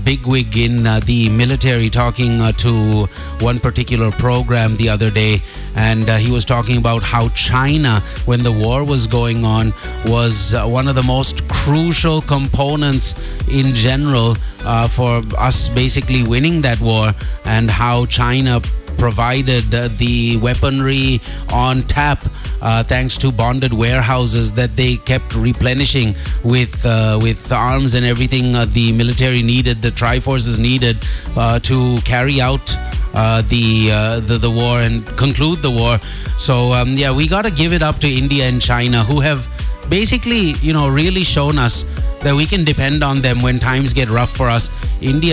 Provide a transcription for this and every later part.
bigwig in the military talking to one particular program the other day, and he was talking about how China, when the war was going on, was one of the most crucial components in general for us basically winning that war, and how China provided the weaponry on tap thanks to bonded warehouses that they kept replenishing with arms and everything the military needed, the Triforces needed to carry out the war and conclude the war. So yeah, we got to give it up to India and China, who have basically, really shown us that we can depend on them when times get rough for us. India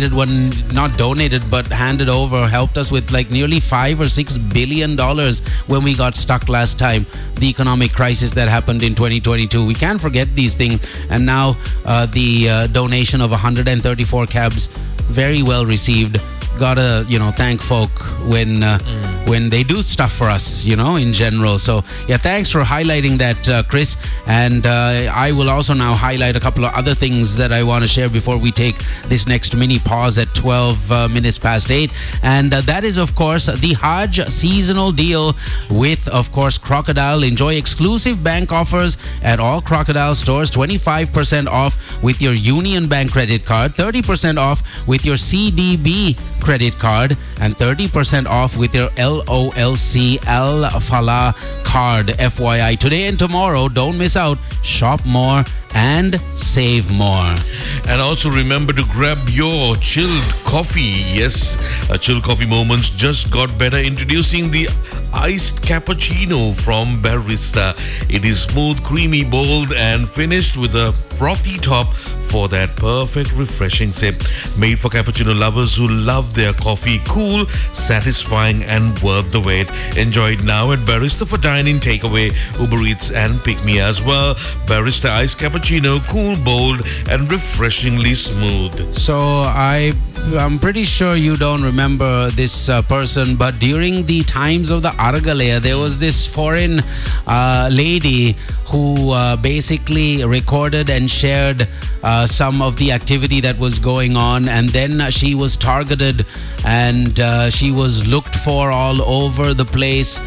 handed over, helped us with like nearly $5 or $6 billion when we got stuck last time, the economic crisis that happened in 2022. We can't forget these things. And now the donation of 134 cabs, very well received. Gotta thank folk when they do stuff for us, in general. So yeah, thanks for highlighting that, Chris. And I will also now highlight a couple of other things that I want to share before we take this next mini pause at 12 minutes past 8. And that is, of course, the Hajj seasonal deal with, of course, Crocodile. Enjoy exclusive bank offers at all Crocodile stores. 25% off with your Union Bank credit card, 30% off with your CDB credit card, and 30% off with your LOLC Al Falah card. FYI, today and tomorrow, don't miss out. Shop more and save more. And also remember to grab your chilled coffee. Yes, chilled coffee moments just got better. Introducing the iced cappuccino from Barista. It is smooth, creamy, bold, and finished with a frothy top for that perfect, refreshing sip. Made for cappuccino lovers who love their coffee cool, satisfying, and worth the wait. Enjoy it now at Barista for dine-in, takeaway, Uber Eats, and Pick Me as well. Barista iced cappuccino, cool, bold, and refreshingly smooth. So I'm pretty sure you don't remember this person, but during the times of the Argalaya, there was this foreign lady who basically recorded and shared some of the activity that was going on, and then she was targeted and she was looked for all over the place.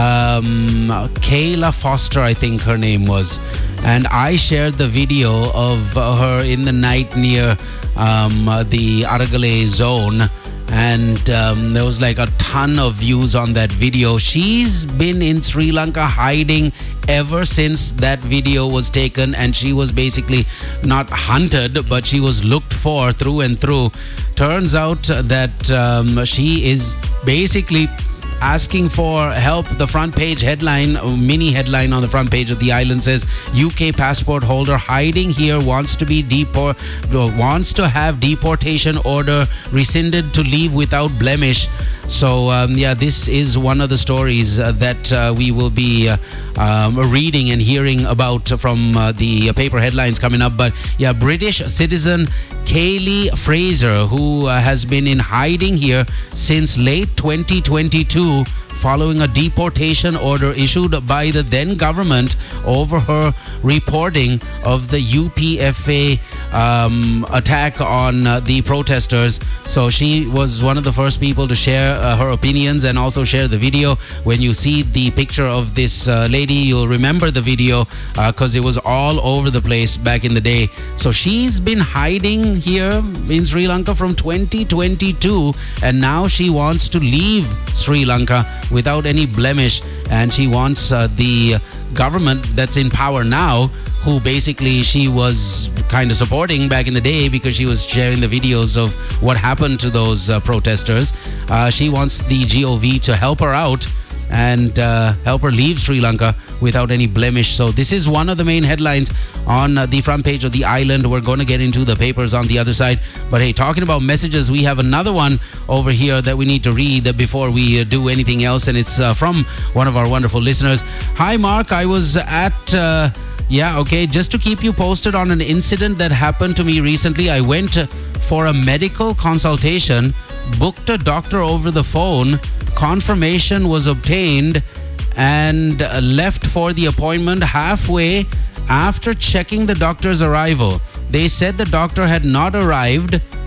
Kayla Foster, I think her name was, and I shared the video of her in the night near the Aragalay zone, and there was like a ton of views on that video. She's been in Sri Lanka hiding ever since that video was taken, and she was basically not hunted, but she was looked for through and through. Turns out that she is basically asking for help. The front page headline, mini headline on the front page of the island says, UK passport holder hiding here wants to have deportation order rescinded to leave without blemish. So yeah, this is one of the stories that we will be reading and hearing about from the paper headlines coming up. But yeah, British citizen Kaylee Fraser, who has been in hiding here since late 2022 following a deportation order issued by the then government over her reporting of the UPFA attack on the protesters. So she was one of the first people to share her opinions and also share the video. When you see the picture of this lady, you'll remember the video because it was all over the place back in the day. So she's been hiding here in Sri Lanka from 2022, and now she wants to leave Sri Lanka without any blemish, and she wants the government that's in power now, who basically she was kind of supporting back in the day because she was sharing the videos of what happened to those protesters. She wants the GOV to help her out and help her leave Sri Lanka without any blemish. So this is one of the main headlines on the front page of the island. We're going to get into the papers on the other side. But hey, talking about messages, we have another one over here that we need to read before we do anything else. And it's from one of our wonderful listeners. Hi, Mark. I was at... just to keep you posted on an incident that happened to me recently. I went for a medical consultation, booked a doctor over the phone, confirmation was obtained, and left for the appointment halfway after checking the doctor's arrival. They said the doctor had not arrived.